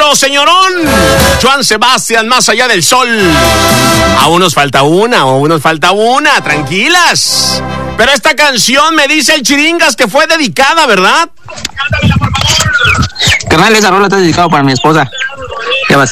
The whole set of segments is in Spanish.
rápido, señorón. Joan Sebastián, Más allá del sol. Aún nos falta una, tranquilas. Pero esta canción me dice el Chiringas que fue dedicada, ¿verdad? Cántamela, por favor. Carnal, esa rola está dedicada para mi esposa. ¿Qué vas?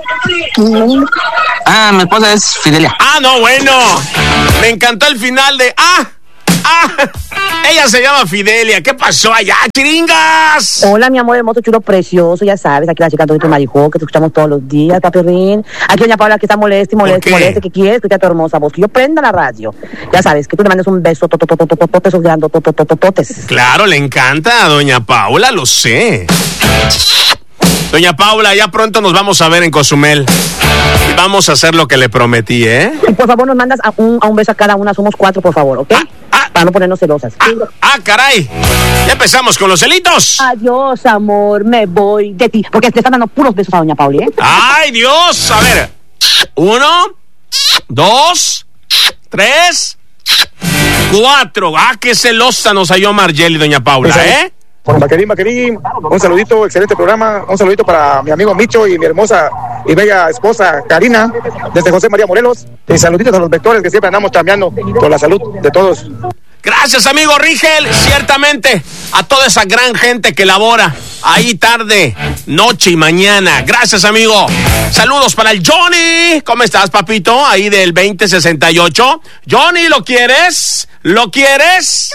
Mi esposa es Fidelia. No, bueno. Me encantó el final de ella se llama Fidelia. ¿Qué pasó allá, Chiringas? Hola, mi amor hermoso, chulo, precioso. Ya sabes, aquí la chica Antonito Marijó, que te escuchamos todos los días, papirrín. Aquí doña Paula, que está molesta. ¿Qué quieres? Que tu hermosa voz. Que yo prenda la radio. Ya sabes, que tú le mandes un beso, esos grandes, tototototes. Claro, le encanta a doña Paula, lo sé. Doña Paula, ya pronto nos vamos a ver en Cozumel. Y vamos a hacer lo que le prometí, ¿eh? Y por favor, nos mandas a un beso a cada una. Somos 4, por favor, ¿ok? Para no ponernos celosas. Caray. Ya empezamos con los celitos. Adiós, amor, me voy de ti. Porque te están dando puros besos a doña Paula, ¿eh? ¡Ay, Dios! A ver. 1, 2, 3, 4. ¡Qué celosa nos halló Margeli, doña Paula, ¿eh? Bueno, Vaquerín, un saludito, excelente programa, un saludito para mi amigo Micho y mi hermosa y bella esposa Karina, desde José María Morelos, y saluditos a los vectores que siempre andamos cambiando por la salud de todos. Gracias, amigo Rigel, ciertamente, a toda esa gran gente que labora ahí tarde, noche y mañana. Gracias, amigo. Saludos para el Johnny. ¿Cómo estás, papito? Ahí del 2068. Johnny, ¿lo quieres? ¿Lo quieres?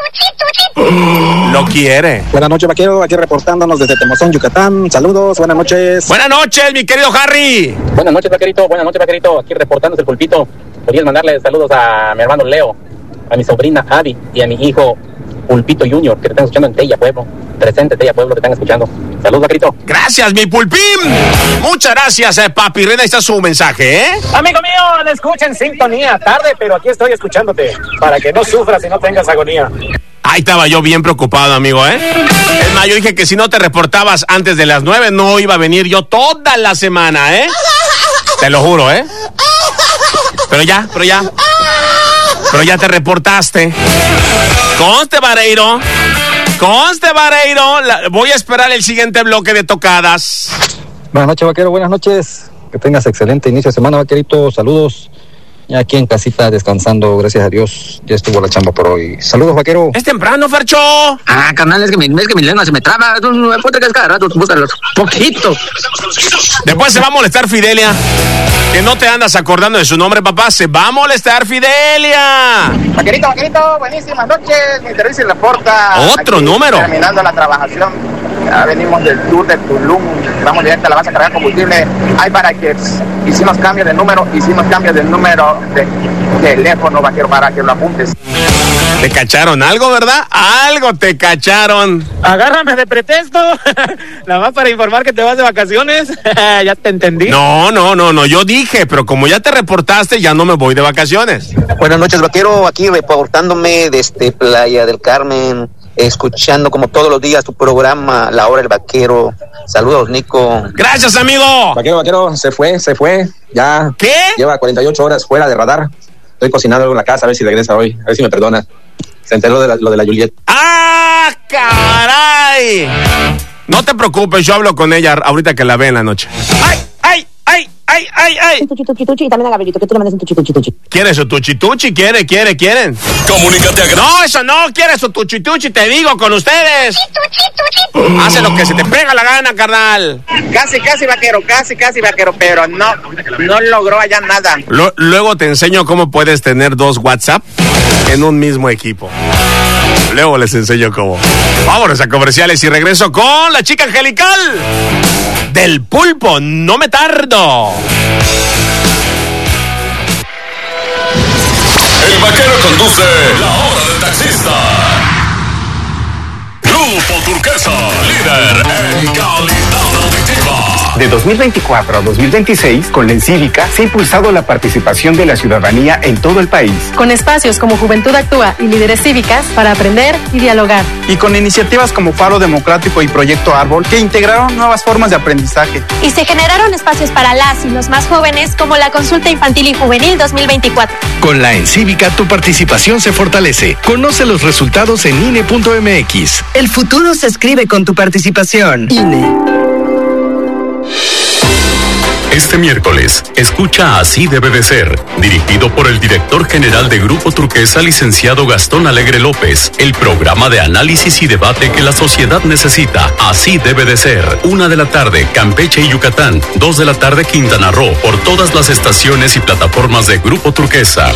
Lo quiere. Buenas noches, vaquero, aquí reportándonos desde Temozón, Yucatán. Saludos, buenas noches. Buenas noches, mi querido Harry. Buenas noches, vaquerito, aquí reportándose el Pulpito. Quería mandarle saludos a mi hermano Leo, a mi sobrina Abby y a mi hijo Pulpito Junior, que te están escuchando en Tella Pueblo. Presente Tella Pueblo, te están escuchando. Saludos, vaquerito. Gracias, mi Pulpín. Muchas gracias, papi. Ahí está su mensaje, ¿eh? Amigo mío, le escucha en sintonía. Tarde, pero aquí estoy escuchándote. Para que no sufras y no tengas agonía. Ahí estaba yo bien preocupado, amigo, ¿eh? Es más, yo dije que si no te reportabas antes de las 9, no iba a venir yo toda la semana, ¿eh? Te lo juro, ¿eh? Pero ya te reportaste. Conste, Vareiro. Voy a esperar el siguiente bloque de tocadas. Buenas noches, vaquero, buenas noches. Que tengas excelente inicio de semana, vaquerito. Saludos. Ya aquí en casita descansando, gracias a Dios. Ya estuvo la chamba por hoy. Saludos, vaquero. Es temprano, Fercho. Carnal, es que mi lengua se me traba. Me puedo que cada rato, poquito. Después se va a molestar Fidelia. Que no te andas acordando de su nombre, papá. Se va a molestar Fidelia. Vaquerito, buenísimas noches. Mi servicio la porta. Otro número. Terminando la trabajación. Ya venimos del tour de Tulum. Vamos directo a la base a cargar combustible. Hay para que hicimos cambios de número de teléfono, vaquero, para que lo apuntes. Te cacharon algo, ¿verdad? Algo te cacharon. Agárrame de pretexto. Nada más para informar que te vas de vacaciones. Ya te entendí. No. Yo dije, pero como ya te reportaste, ya no me voy de vacaciones. Buenas noches, vaquero. Aquí reportándome desde Playa del Carmen. Escuchando como todos los días tu programa, La Hora del Vaquero. Saludos, Nico. Gracias, amigo. Vaquero, se fue. Ya. ¿Qué? Lleva 48 horas fuera de radar. Estoy cocinando algo en la casa, a ver si regresa hoy. A ver si me perdona. Se enteró de lo de la Juliet. ¡Ah, caray! No te preocupes, yo hablo con ella ahorita que la ve en la noche. ¡Ay! Un tuchi, y también a Gabrielito, que tú le mandes un tuchi. ¿Quiere su tuchi? ¿Quieren? Comunícate a... No, eso no, quiere su tuchi, te digo, con ustedes. Hace lo que se te pega la gana, carnal. Casi, vaquero, pero no logró allá nada. Luego te enseño cómo puedes tener 2 WhatsApp en un mismo equipo. Luego les enseño cómo. Vámonos a comerciales y regreso con la chica angelical del Pulpo. No me tardo. El vaquero conduce La Hora del Taxista. Grupo Turquesa, líder en calidad auditiva. De 2024 a 2026, con la Encívica se ha impulsado la participación de la ciudadanía en todo el país. Con espacios como Juventud Actúa y Líderes Cívicas para aprender y dialogar. Y con iniciativas como Faro Democrático y Proyecto Árbol, que integraron nuevas formas de aprendizaje. Y se generaron espacios para las y los más jóvenes, como la Consulta Infantil y Juvenil 2024. Con la Encívica, tu participación se fortalece. Conoce los resultados en INE.mx. El futuro se escribe con tu participación. INE. Este miércoles, escucha Así debe de ser, dirigido por el director general de Grupo Turquesa, licenciado Gastón Alegre López, el programa de análisis y debate que la sociedad necesita. Así debe de ser. 1:00 p.m, Campeche y Yucatán. 2:00 p.m, Quintana Roo, por todas las estaciones y plataformas de Grupo Turquesa.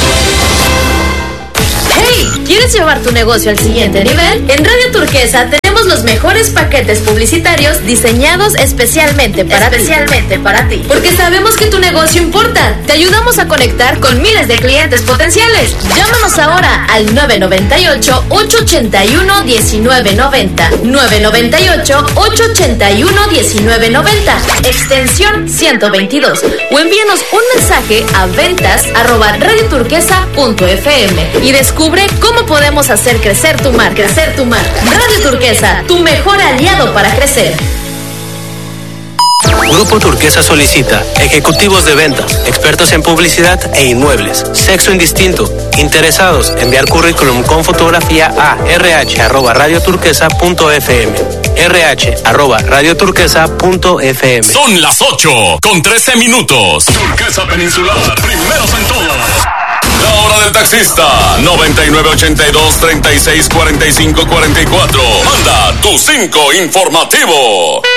¡Hey! ¿Quieres llevar tu negocio al siguiente nivel? En Radio Turquesa tenemos los mejores paquetes publicitarios diseñados especialmente para ti. Porque sabemos que tu negocio importa. Te ayudamos a conectar con miles de clientes potenciales. Llámanos ahora al 998-881-1990. 998-881-1990. Extensión 122. O envíanos un mensaje a ventas@radioturquesa.fm y descubre cómo podemos hacer crecer tu marca. Radio Turquesa, tu mejor aliado para crecer. Grupo Turquesa solicita ejecutivos de ventas, expertos en publicidad e inmuebles, sexo indistinto, interesados, enviar currículum con fotografía a rh@radioturquesa.fm, rh@radioturquesa.fm. Son las 8:13. Turquesa Peninsular, primeros en todo. La hora del taxista, 9982-364544. Manda tu 5 informativo.